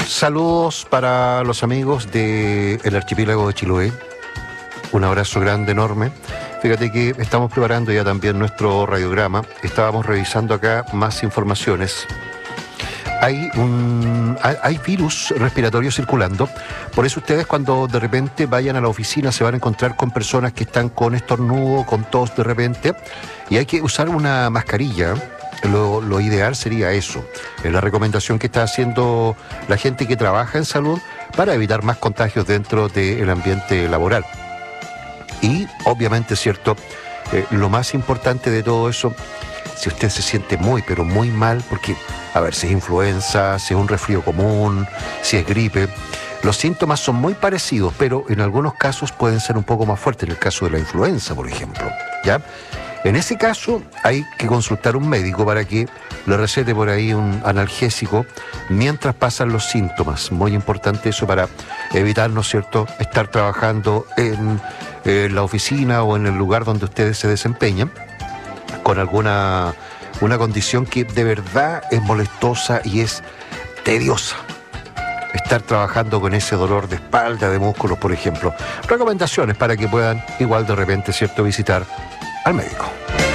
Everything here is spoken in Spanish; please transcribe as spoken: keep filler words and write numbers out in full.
Saludos para los amigos del archipiélago de Chiloé. Un abrazo grande, enorme. Fíjate que estamos preparando ya también nuestro radiograma. Estábamos revisando acá más informaciones. Hay un hay, hay virus respiratorio circulando. Por eso ustedes cuando de repente vayan a la oficina se van a encontrar con personas que están con estornudo, con tos de repente. Y hay que usar una mascarilla. Lo, lo ideal sería eso, es la recomendación que está haciendo la gente que trabaja en salud para evitar más contagios dentro del ambiente laboral. Y obviamente, cierto, eh, lo más importante de todo eso, si usted se siente muy, pero muy mal, porque, a ver, si es influenza, si es un resfrío común, si es gripe, los síntomas son muy parecidos, pero en algunos casos pueden ser un poco más fuertes, en el caso de la influenza, por ejemplo, ¿ya? En ese caso hay que consultar a un médico para que le recete por ahí un analgésico mientras pasan los síntomas. Muy importante eso para evitar, ¿no es cierto?, estar trabajando en eh, la oficina o en el lugar donde ustedes se desempeñan con alguna una condición que de verdad es molestosa y es tediosa. Estar trabajando con ese dolor de espalda, de músculos, por ejemplo. Recomendaciones para que puedan igual de repente, ¿cierto?, visitar al médico.